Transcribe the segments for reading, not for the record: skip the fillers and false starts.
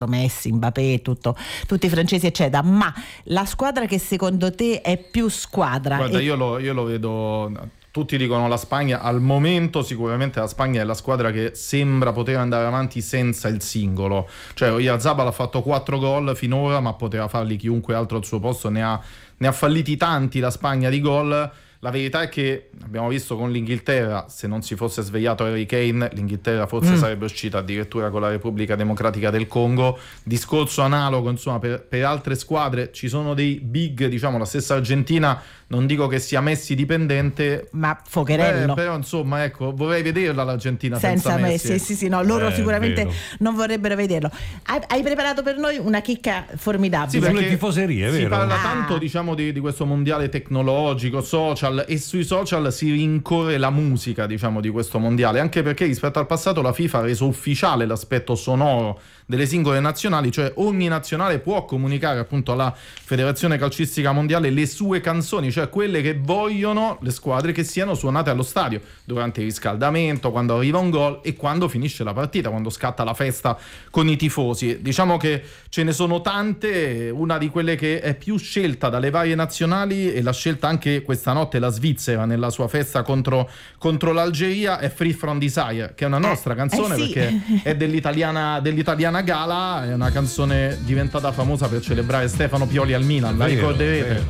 Messi, Mbappé, tutti i francesi eccetera, ma la squadra che secondo te è più squadra? Guarda, io lo vedo, tutti dicono la Spagna, al momento sicuramente la Spagna è la squadra che sembra poter andare avanti senza il singolo, cioè Oyarzabal ha fatto 4 gol finora, ma poteva farli chiunque altro al suo posto, ne ha falliti tanti la Spagna di gol. La verità è che abbiamo visto con l'Inghilterra, se non si fosse svegliato Harry Kane, l'Inghilterra forse sarebbe uscita addirittura con la Repubblica Democratica del Congo. Discorso analogo, insomma, per altre squadre ci sono dei big, diciamo la stessa Argentina, non dico che sia Messi dipendente, ma Focherello. Però insomma, ecco, vorrei vederla l'Argentina senza Messi. Sì, no, loro sicuramente non vorrebbero vederlo. Hai preparato per noi una chicca formidabile. Sì, sulle tifoserie, si vero? parla tanto, diciamo, di questo mondiale tecnologico, social, e sui social si rincorre la musica, diciamo, di questo mondiale, anche perché rispetto al passato la FIFA ha reso ufficiale l'aspetto sonoro delle singole nazionali, cioè ogni nazionale può comunicare appunto alla Federazione Calcistica Mondiale le sue canzoni, cioè quelle che vogliono le squadre che siano suonate allo stadio durante il riscaldamento, quando arriva un gol e quando finisce la partita, quando scatta la festa con i tifosi. Diciamo che ce ne sono tante, una di quelle che è più scelta dalle varie nazionali, e l'ha scelta anche questa notte la Svizzera nella sua festa contro l'Algeria, è Free From Desire, che è una nostra canzone, sì. perché è dell'italiana Gala, è una canzone diventata famosa per celebrare Stefano Pioli al Milan, la ricorderete?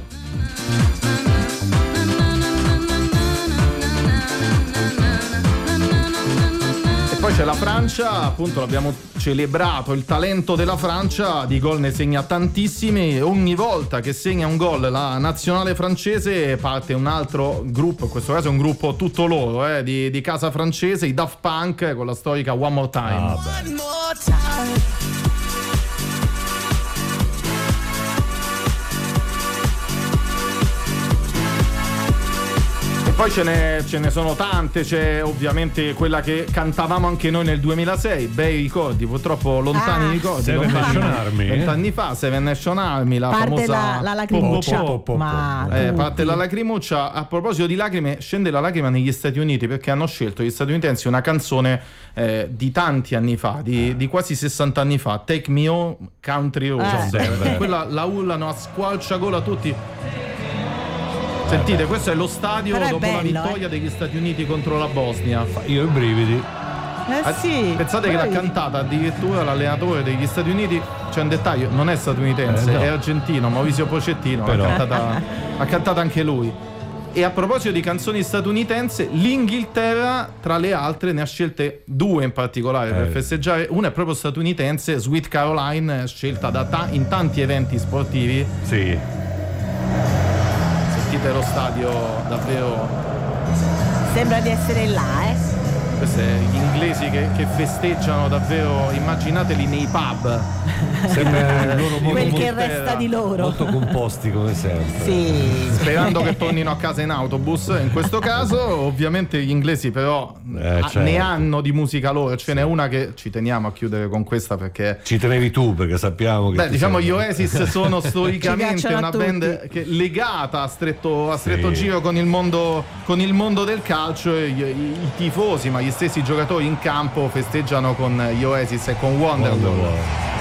E poi c'è la Francia, appunto l'abbiamo celebrato, il talento della Francia, di gol ne segna tantissimi, e ogni volta che segna un gol la nazionale francese parte un altro gruppo, in questo caso è un gruppo tutto loro, di casa francese, i Daft Punk, con la storica One More Time. One more time. Poi ce ne sono tante, c'è ovviamente quella che cantavamo anche noi nel 2006, bei ricordi, purtroppo lontani ricordi. Seven Nation Army, 20 anni fa, Seven Nation Army, la parte famosa la lacrimuccia. Parte la lacrimuccia. A proposito di lacrime, scende la lacrima negli Stati Uniti, perché hanno scelto gli statunitensi una canzone di tanti anni fa, di quasi 60 anni fa, Take Me Home Country Roads. Quella la urlano a squarciagola tutti. Sentite, questo è lo stadio dopo la vittoria degli Stati Uniti contro la Bosnia. Io ho i brividi. Sì, pensate che l'ha cantata addirittura l'allenatore degli Stati Uniti. C'è un dettaglio, non è statunitense, è argentino, Mauricio Pochettino. L'ha cantata anche lui. E a proposito di canzoni statunitense, l'Inghilterra tra le altre ne ha scelte 2 in particolare per festeggiare. Una è proprio statunitense, Sweet Caroline, scelta in tanti eventi sportivi. Sì. Sentite lo stadio, davvero sembra di essere là, Questi gli inglesi che festeggiano davvero, immaginateli nei pub. Sembra il loro modo quel che resta di loro. Molto composti come sempre. Sì. Sperando che tornino a casa in autobus. In questo caso, ovviamente, gli inglesi però ne hanno di musica loro. Ce n'è una che ci teniamo a chiudere con questa, perché ci tenevi tu, perché sappiamo che diciamo gli Oasis sono storicamente una band che legata a stretto giro con il mondo del calcio. I tifosi, ma gli stessi giocatori in campo festeggiano con gli Oasis e con Wonderwall.